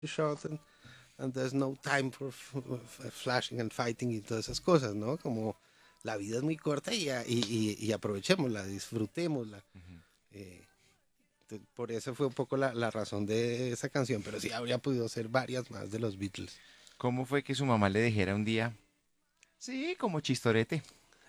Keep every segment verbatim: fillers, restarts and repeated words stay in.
shot and, and there's no time for f- f- flashing and fighting y todas esas cosas, ¿no? Como la vida es muy corta y, y, y, y aprovechémosla, disfrutémosla. Eh, por eso fue un poco la, la razón de esa canción, pero sí habría podido ser varias más de los Beatles. ¿Cómo fue que su mamá le dijera un día, sí, como chistorete?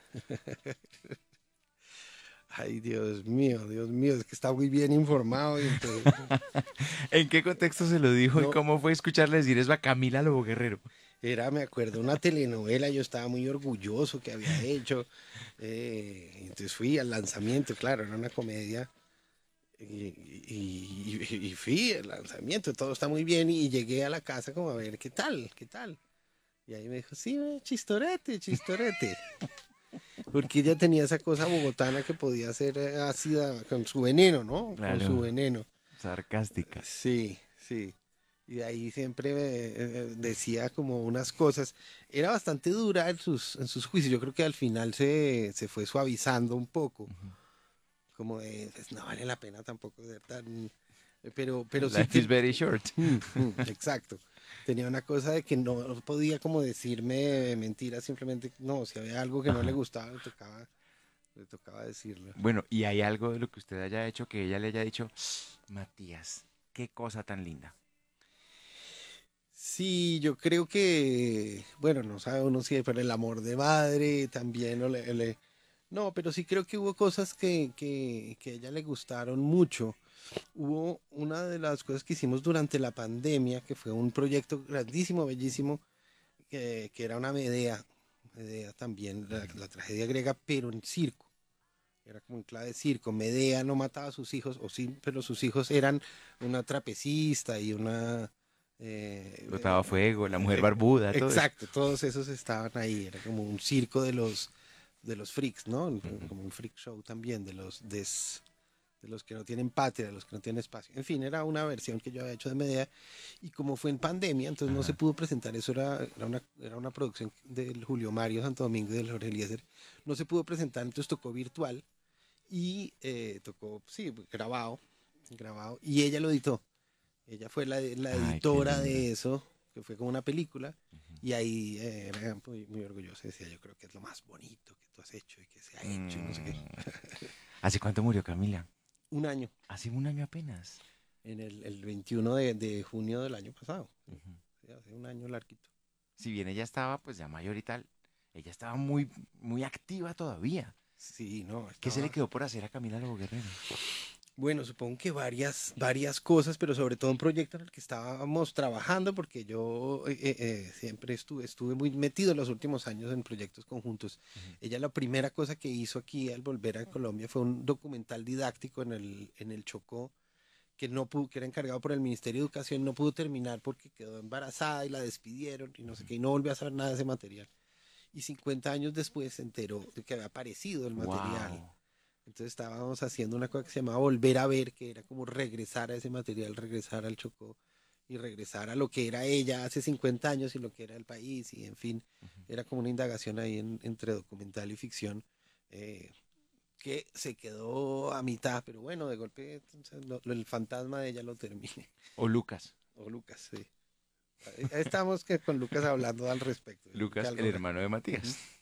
Ay, Dios mío, Dios mío, es que está muy bien informado y entonces, ¿En qué contexto se lo dijo y no, cómo fue escucharle decir eso a Camila Lobo Guerrero? era, me acuerdo, una telenovela, yo estaba muy orgulloso que había hecho, eh, entonces fui al lanzamiento, claro, era una comedia, y, y, y, y fui al lanzamiento, todo está muy bien, y llegué a la casa como a ver qué tal, qué tal. Y ahí me dijo, sí, ve, chistorete, chistorete. Porque ella tenía esa cosa bogotana que podía ser eh, ácida con su veneno, ¿no? Con su Claro, veneno. sarcástica. Sí, sí. Y de ahí siempre eh, eh, decía como unas cosas. Era bastante dura en sus, en sus juicios. Yo creo que al final se, se fue suavizando un poco. Como de, pues, no vale la pena tampoco ser tan... Pero, pero sí, Life is te- very short. Mm, mm, exacto. Tenía una cosa de que no podía como decirme mentiras, simplemente no, si había algo que no le Ajá. gustaba, le tocaba, le tocaba decirlo. Bueno, ¿y hay algo de lo que usted haya hecho que ella le haya dicho, Matías, qué cosa tan linda? Sí, yo creo que, bueno, no sabe uno si pero el amor de madre también, o le- le- no, pero sí creo que hubo cosas que, que, que a ella le gustaron mucho. Hubo una de las cosas que hicimos durante la pandemia, que fue un proyecto grandísimo, bellísimo, que, que era una Medea, Medea también, la, la tragedia griega, pero en circo. Era como en clave de circo. Medea no mataba a sus hijos, o sí, pero sus hijos eran una trapecista y una... eh, Botaba fuego, la mujer eh, barbuda, todo eso. exacto, todos esos estaban ahí. Era como un circo de los, de los freaks, ¿no? Ujú. Como un freak show también, de los des, de los que no tienen patria, de los que no tienen espacio. En fin, era una versión que yo había hecho de Medea y como fue en pandemia, entonces no se Ajá. pudo presentar. Eso era, era, una, era una producción del Julio Mario Santo Domingo y del Jorge Eliezer. No se pudo presentar, entonces tocó virtual y eh, tocó, sí, grabado, grabado, y ella lo editó. Ella fue la, la Ay, qué editora lindo. de eso, que fue como una película, Ujú. y ahí eh, era muy, muy orgullosa. Decía, yo creo que es lo más bonito que tú has hecho y que se ha hecho y no sé qué. Mm. ¿Hace cuánto murió Camila? Un año, Hace un año apenas. en el, el veintiuno de, de junio del año pasado. Ujú. Sí, hace un año larguito. Si bien ella estaba pues ya mayor y tal, ella estaba muy, muy activa todavía. Sí, no, ¿Qué se le estaba. quedó por hacer a Camila Lobo Guerrero? Bueno, supongo que varias, varias cosas, pero sobre todo un proyecto en el que estábamos trabajando, porque yo eh, eh, eh, siempre estuve, estuve muy metido en los últimos años en proyectos conjuntos. Ujú. Ella la primera cosa que hizo aquí al volver a Colombia fue un documental didáctico en el, en el Chocó, que no pudo, que era encargado por el Ministerio de Educación, no pudo terminar porque quedó embarazada y la despidieron y no sé qué, y no volvió a saber nada de ese material. Y cincuenta años después se enteró de que había aparecido el material. Wow. Entonces estábamos haciendo una cosa que se llamaba Volver a ver, que era como regresar a ese material, regresar al Chocó y regresar a lo que era ella hace cincuenta años y lo que era el país y en fin, era como una indagación ahí en- entre documental y ficción eh, que se quedó a mitad, pero bueno, de golpe entonces, lo- lo- el fantasma de ella lo termine. O Lucas. O Lucas, sí. Ahí- ahí Estamos que con Lucas hablando al respecto, que Lucas, el algo... hermano de Ujú. Matías.